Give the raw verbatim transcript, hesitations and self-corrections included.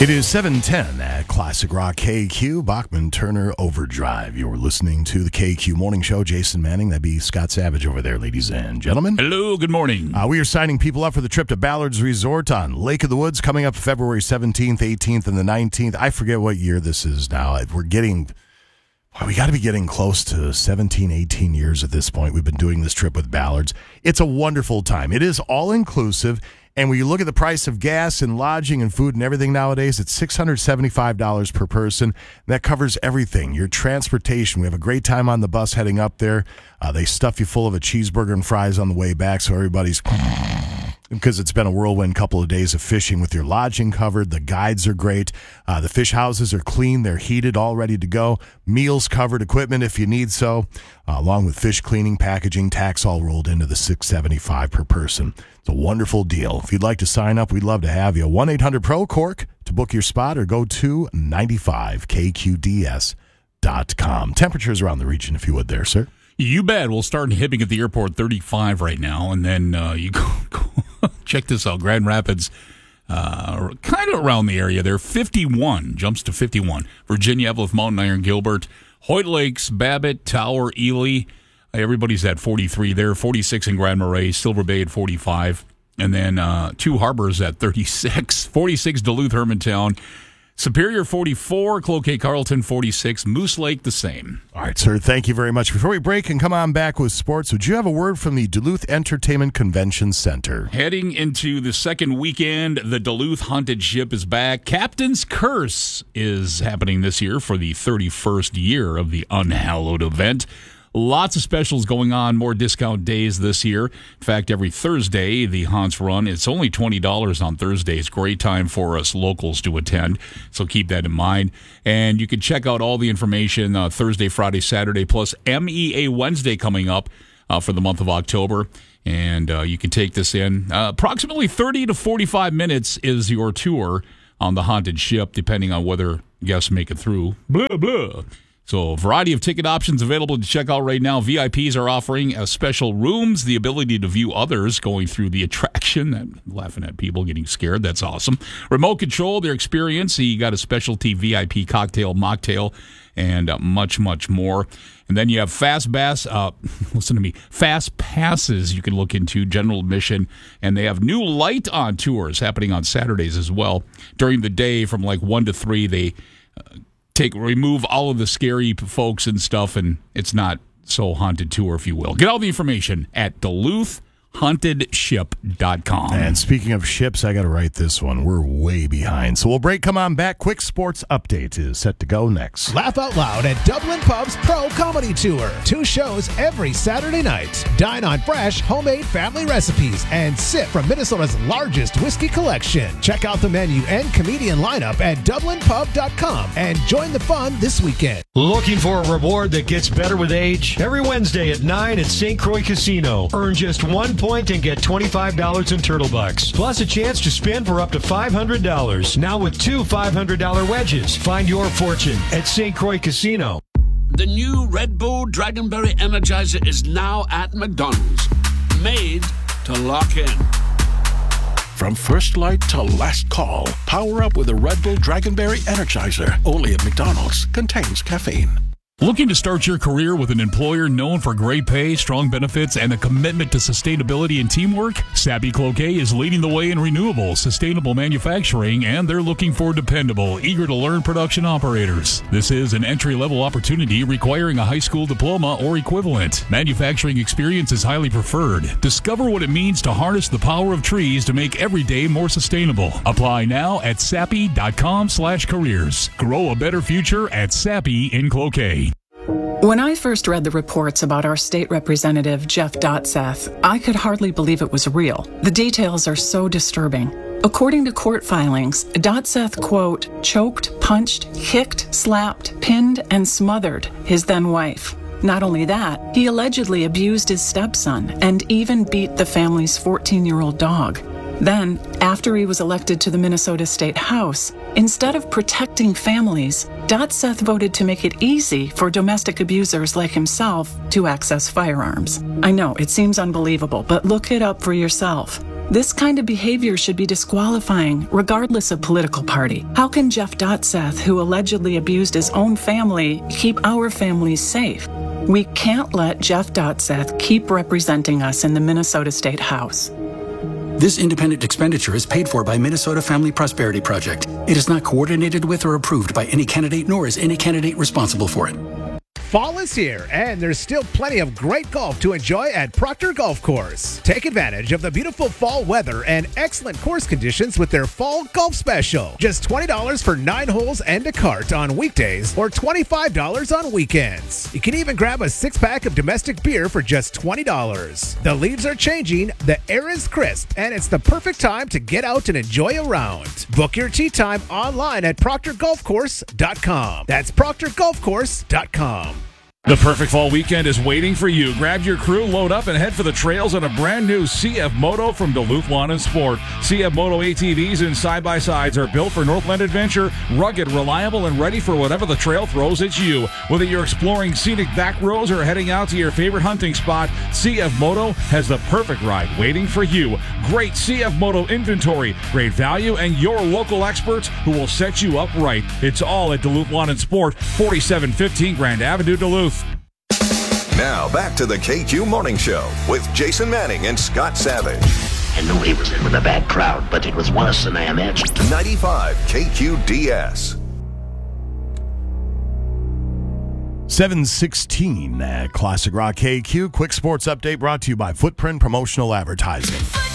It is seven ten at Classic Rock K Q, Bachman Turner Overdrive. You're listening to the K Q Morning Show. Jason Manning, that'd be Scott Savage over there, ladies and gentlemen. Hello, good morning. Uh, we are signing people up for the trip to Ballard's Resort on Lake of the Woods coming up February seventeenth, eighteenth, and the nineteenth. I forget what year this is now. We're getting... Well, we got to be getting close to seventeen, eighteen years at this point. We've been doing this trip with Ballard's. It's a wonderful time. It is all-inclusive. And when you look at the price of gas and lodging and food and everything nowadays, it's six hundred seventy-five dollars per person. That covers everything. Your transportation. We have a great time on the bus heading up there. Uh, they stuff you full of a cheeseburger and fries on the way back, so everybody's... because it's been a whirlwind couple of days of fishing with your lodging covered. The guides are great. Uh, the fish houses are clean. They're heated, all ready to go. Meals covered, equipment if you need so, uh, along with fish cleaning, packaging, tax all rolled into the six hundred seventy-five dollars per person. It's a wonderful deal. If you'd like to sign up, we'd love to have you. one eight hundred P R O C O R C to book your spot or go to ninety-five K Q D S dot com. Temperatures around the region, if you would there, sir. You bet. We'll start in Hibbing at the airport, thirty-five right now, and then uh, you go, go check this out. Grand Rapids, uh, kind of around the area there, fifty-one, jumps to fifty-one. Virginia, Evelyn, Mountain Iron, Gilbert, Hoyt Lakes, Babbitt, Tower, Ely. Everybody's at forty-three there, forty-six in Grand Marais, Silver Bay at forty-five, and then uh, Two Harbors at thirty-six, forty-six Duluth, Hermantown, Superior forty-four, Cloquet Carlton forty-six, Moose Lake the same. All right, sir, thank you very much. Before we break and come on back with sports, would you have a word from the Duluth Entertainment Convention Center? Heading into the second weekend, the Duluth Haunted Ship is back. Captain's Curse is happening this year for the thirty-first year of the Unhallowed event. Lots of specials going on, more discount days this year. In fact, every Thursday, the Haunts run. It's only twenty dollars on Thursdays. Great time for us locals to attend, so keep that in mind. And you can check out all the information uh, Thursday, Friday, Saturday, plus M E A Wednesday coming up uh, for the month of October. And uh, you can take this in. Uh, approximately thirty to forty-five minutes is your tour on the Haunted Ship, depending on whether guests make it through. Blah, blah. So a variety of ticket options available to check out right now. V I Ps are offering uh, special rooms, the ability to view others going through the attraction. I'm laughing at people getting scared. That's awesome. Remote control, their experience. You got a specialty V I P cocktail, mocktail, and uh, much, much more. And then you have Fast Pass, uh, listen to me, Fast Passes you can look into, general admission. And they have new light on tours happening on Saturdays as well. During the day from like one to three, they... Uh, Take remove all of the scary folks and stuff, and it's not so haunted tour, if you will. Get all the information at Duluth haunted ship dot com. And speaking of ships, I got to write this one. We're way behind. So we'll break, come on back. Quick sports update is set to go next. Laugh out loud at Dublin Pub's Pro Comedy Tour. Two shows every Saturday night. Dine on fresh, homemade family recipes and sip from Minnesota's largest whiskey collection. Check out the menu and comedian lineup at dublin pub dot com and join the fun this weekend. Looking for a reward that gets better with age? Every Wednesday at nine at Saint Croix Casino. Earn just one point and get twenty-five dollars in Turtle Bucks. Plus a chance to spin for up to five hundred dollars. Now with two five hundred dollars wedges. Find your fortune at Saint Croix Casino. The new Red Bull Dragonberry Energizer is now at McDonald's. Made to lock in. From first light to last call, power up with a Red Bull Dragonberry Energizer. Only at McDonald's. Contains caffeine. Looking to start your career with an employer known for great pay, strong benefits, and a commitment to sustainability and teamwork? Sappi Cloquet is leading the way in renewable, sustainable manufacturing, and they're looking for dependable, eager-to-learn production operators. This is an entry-level opportunity requiring a high school diploma or equivalent. Manufacturing experience is highly preferred. Discover what it means to harness the power of trees to make every day more sustainable. Apply now at sappi dot com slash careers. Grow a better future at Sappi in Cloquet. When I first read the reports about our state representative, Jeff Dotseth, I could hardly believe it was real. The details are so disturbing. According to court filings, Dotseth, quote, choked, punched, kicked, slapped, pinned, and smothered his then wife. Not only that, he allegedly abused his stepson and even beat the family's fourteen-year-old dog. Then, after he was elected to the Minnesota State House, instead of protecting families, Dotseth voted to make it easy for domestic abusers like himself to access firearms. I know, it seems unbelievable, but look it up for yourself. This kind of behavior should be disqualifying, regardless of political party. How can Jeff Dotseth, who allegedly abused his own family, keep our families safe? We can't let Jeff Dotseth keep representing us in the Minnesota State House. This independent expenditure is paid for by Minnesota Family Prosperity Project. It is not coordinated with or approved by any candidate, nor is any candidate responsible for it. Fall is here, and there's still plenty of great golf to enjoy at Proctor Golf Course. Take advantage of the beautiful fall weather and excellent course conditions with their fall golf special. Just twenty dollars for nine holes and a cart on weekdays, or twenty-five dollars on weekends. You can even grab a six-pack of domestic beer for just twenty dollars. The leaves are changing, the air is crisp, and it's the perfect time to get out and enjoy a round. Book your tee time online at proctor golf course dot com. That's proctor golf course dot com. The perfect fall weekend is waiting for you. Grab your crew, load up, and head for the trails on a brand new C F Moto from Duluth Lawn and Sport. C F Moto A T Vs and side-by-sides are built for Northland adventure, rugged, reliable, and ready for whatever the trail throws at you. Whether you're exploring scenic back roads or heading out to your favorite hunting spot, C F Moto has the perfect ride waiting for you. Great C F Moto inventory, great value, and your local experts who will set you up right. It's all at Duluth Lawn and Sport, forty-seven fifteen Grand Avenue, Duluth. Now back to the K Q Morning Show with Jason Manning and Scott Savage. I knew he was in with a bad crowd, but it was worse than I imagined. ninety-five K Q D S. seven sixteen at Classic Rock K Q. Quick sports update brought to you by Footprint Promotional Advertising.